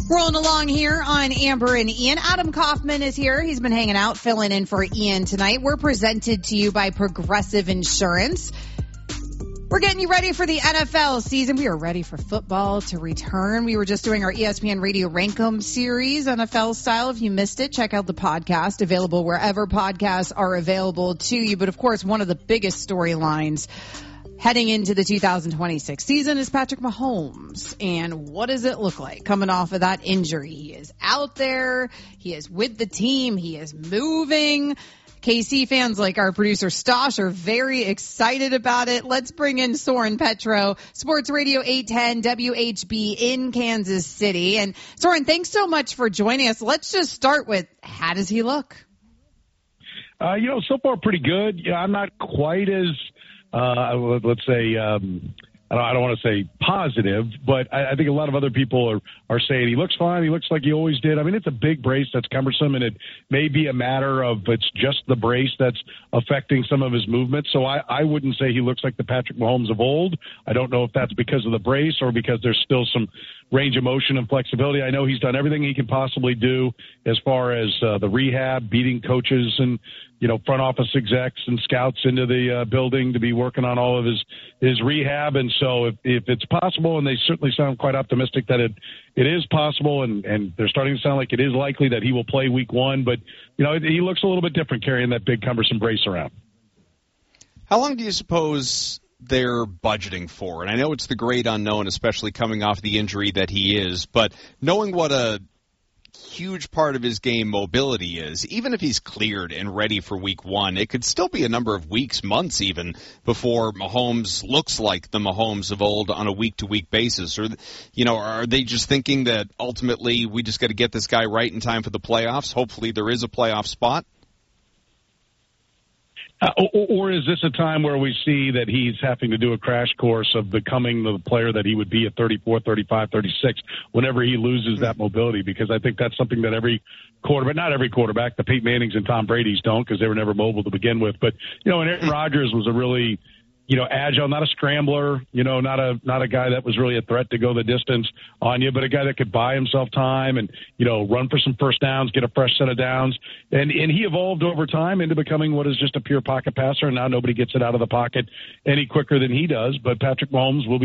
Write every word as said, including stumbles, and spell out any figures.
Rolling along here on Amber and Ian. Adam Kaufman is here. He's been hanging out, filling in for Ian tonight. We're presented to you by Progressive Insurance. We're getting you ready for the N F L season. We are ready for football to return. We were just doing our E S P N Radio Rankum series, N F L style. If you missed it, check out the podcast, available wherever podcasts are available to you. But, of course, one of the biggest storylines heading into the two thousand twenty-six season is Patrick Mahomes. And what does it look like coming off of that injury? He is out there. He is with the team. He is moving. K C fans like our producer Stosh are very excited about it. Let's bring in Soren Petro, Sports Radio eight ten W H B in Kansas City. And Soren, thanks so much for joining us. Let's just start with, how does he look? Uh, you know, so far pretty good. Yeah, I'm not quite as, uh, let's say, um, I don't, I don't want to say positive, but I, I think a lot of other people are, are saying he looks fine. He looks like he always did. I mean, it's a big brace that's cumbersome, and it may be a matter of it's just the brace that's affecting some of his movement. So I, I wouldn't say he looks like the Patrick Mahomes of old. I don't know if that's because of the brace or because there's still some range of motion and flexibility. I know he's done everything he can possibly do as far as uh, the rehab, beating coaches and, you know, front office execs and scouts into the uh, building to be working on all of his, his rehab. And so if, if it's possible, and they certainly sound quite optimistic that it, it is possible, and, and they're starting to sound like it is likely that he will play week one. But, you know, he looks a little bit different carrying that big cumbersome brace around. How long do you suppose they're budgeting for? And I know it's the great unknown, especially coming off the injury that he is, but knowing what a huge part of his game mobility is, even if he's cleared and ready for week one, it could still be a number of weeks, months even, before Mahomes looks like the Mahomes of old on a week-to-week basis. Or, you know, are they just thinking that ultimately we just got to get this guy right in time for the playoffs? Hopefully there is a playoff spot. Uh, or, or is this a time where we see that he's having to do a crash course of becoming the player that he would be at thirty-four, thirty-five, thirty-six whenever he loses that mobility? Because I think that's something that every quarterback, not every quarterback, the Peyton Mannings and Tom Brady's don't, because they were never mobile to begin with. But, you know, and Aaron Rodgers was a really, you know, agile, not a scrambler, you know, not a not a guy that was really a threat to go the distance on you, but a guy that could buy himself time and, you know, run for some first downs, get a fresh set of downs. And and he evolved over time into becoming what is just a pure pocket passer, and now nobody gets it out of the pocket any quicker than he does. But Patrick Mahomes will be